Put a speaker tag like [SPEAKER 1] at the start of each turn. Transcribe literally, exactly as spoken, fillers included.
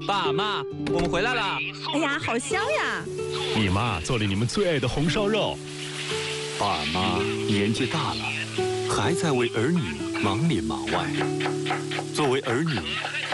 [SPEAKER 1] 爸妈，我们回来啦！
[SPEAKER 2] 哎呀，好香呀！
[SPEAKER 3] 你妈做了你们最爱的红烧肉。
[SPEAKER 4] 爸妈年纪大了，还在为儿女忙里忙外。作为儿女，